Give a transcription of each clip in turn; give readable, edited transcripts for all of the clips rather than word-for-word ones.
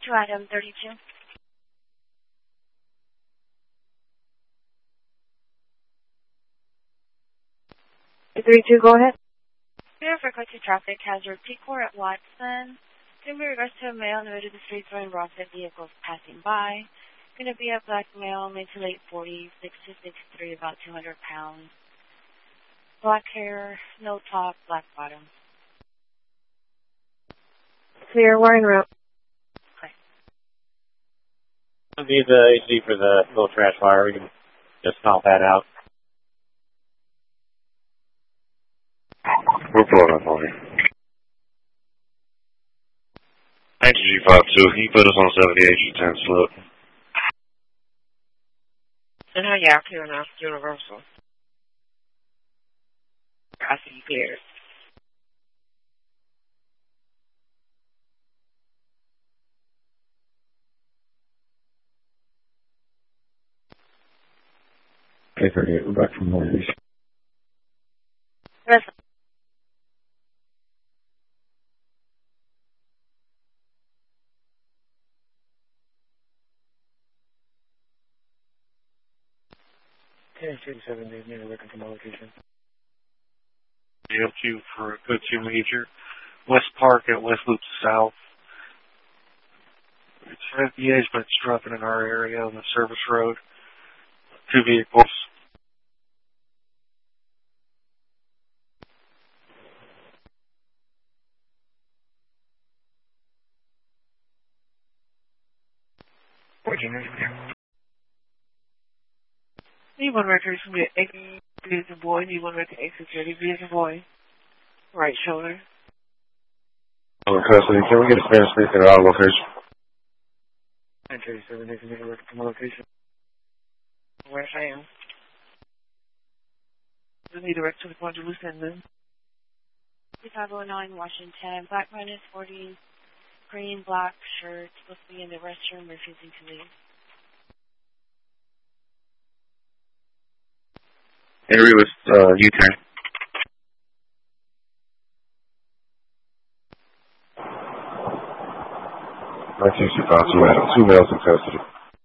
to item 32. 32, go ahead. Clear for collected traffic hazard P-Core at Watson. Going to be regards to a male in the middle of the street throwing rocks at vehicles passing by. Going to be a black male, mid to late 40s, 6 to 6'3", about 200 pounds. Black hair, no top, black bottom. Clear, we're en route. Okay. I need the AC for the little trash fire. We can just stomp that out. We're pulling up on you. 9G52, can you put us on 78 10 slip? And how y'all clearing off Universal? I see you clear. Okay, 38, we're back from Northeast. Yes. Okay, 37 days near looking for my location. DL2 for a good 2 major. West Park at West Loop South. It's FBA's, but it's dropping in our area on the service road. 2 vehicles. Need one record from the exit boy. Need one record exit boy. Right shoulder. Over custody, can we get a Spanish speaker at our location? 937 days near looking for my location. Where I am. We need a record to the point of Lucinda. 2509 Washington. Black man is 40, green, black shirt, supposed to be in the restroom, refusing to leave. Henry with U-turn. I think she found 2 males in custody.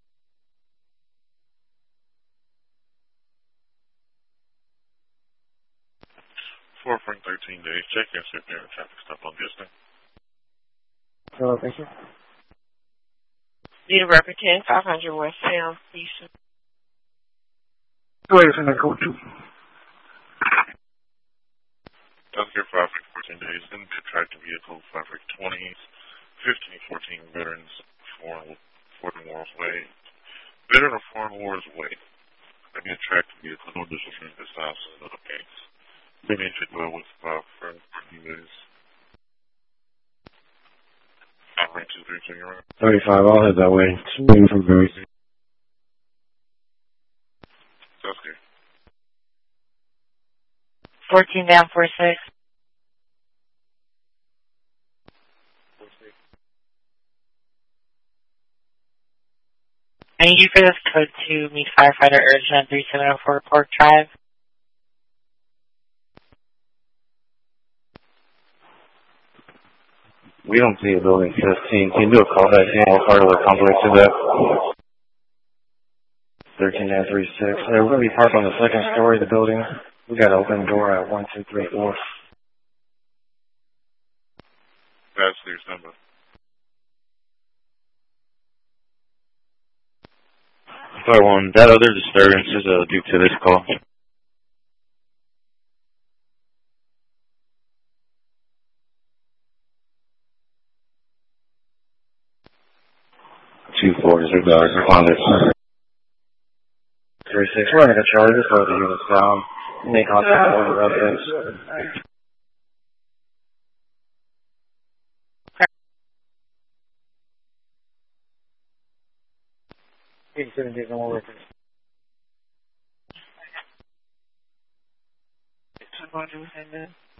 4 for 13 days. Check in, sit there, traffic stop on Disney. Thank you. Need a record 10500 West Sound Station. Go ahead, send that code 2. Healthcare traffic 14 days. Then contracted vehicle traffic 20s. 1514 Veterans Foreign Wars Way. Veteran of Foreign Wars Way. I get tracked vehicle, no discipline, this house, and other gates. They need to go with friend days. 5.23 you're right. 35, I'll head that way. Swing from Bowie. Sounds good. 14 down 46. I need you for this code to meet firefighter urgent 3704 Park Drive. We don't see a building 15. Can you do a call back in? What part of the complex is that? 13936. Yeah, we're going to be parked on the second story of the building. We got an open door at 1, 2, 3, 4. That's Lear's number. Fire 1, that other disturbance is due to this call. Two 4 is responded. 36, we're going to charge this for the units down. Make contact with the residents. 87 days, no more records. Roger,